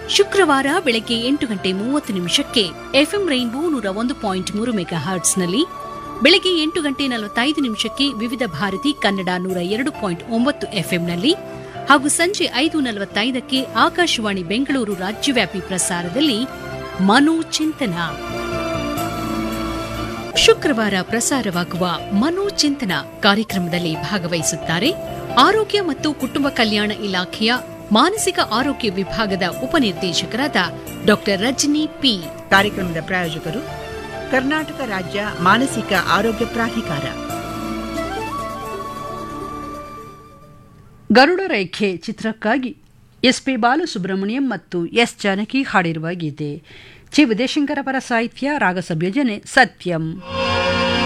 ಶುಕ್ರವಾರ ಬೆಳಗ್ಗೆ 8:30 FM rainbow 101.3 ಮೆಗಾಹರ್ಟ್ಸ್ನಲ್ಲಿ, ಬೆಳಗ್ಗೆ 8:45 ವಿವಿಧ ಭಾರತಿ ಕನ್ನಡ 102.9 ಎಫ್ಎಂನಲ್ಲಿ ಹಾಗೂ ಸಂಜೆ 5:45 ಆಕಾಶವಾಣಿ ಬೆಂಗಳೂರು ರಾಜ್ಯವ್ಯಾಪಿ ಪ್ರಸಾರದಲ್ಲಿ ಮನೋಚಿಂತನ. ಶುಕ್ರವಾರ ಪ್ರಸಾರವಾಗುವ ಮನೋಚಿಂತನ ಕಾರ್ಯಕ್ರಮದಲ್ಲಿ ಭಾಗವಹಿಸುತ್ತಾರೆ ಆರೋಗ್ಯ ಮತ್ತು ಕುಟುಂಬ ಕಲ್ಯಾಣ ಇಲಾಖೆಯ ಮಾನಸಿಕ ಆರೋಗ್ಯ ವಿಭಾಗದ ಉಪನಿರ್ದೇಶಕರಾದ ಡಾ ರಜನಿ ಪಿ. ಕಾರ್ಯಕ್ರಮದ ಪ್ರಾಯೋಜಕರು ಕರ್ನಾಟಕ ರಾಜ್ಯ ಮಾನಸಿಕ ಆರೋಗ್ಯ ಪ್ರಾಧಿಕಾರ. ಗರುಡ ರೇಖೆ ಚಿತ್ರಕ್ಕಾಗಿ ಎಸ್ಪಿ ಬಾಲಸುಬ್ರಹ್ಮಣ್ಯಂ ಮತ್ತು ಎಸ್ ಜಾನಕಿ ಹಾಡಿರುವ ಗೀತೆ. ಚಿ ವಿಜಯಶಂಕರ ಅವರ ಸಾಹಿತ್ಯ, ರಾಗ ಸಂಯೋಜನೆ ಸತ್ಯಂ.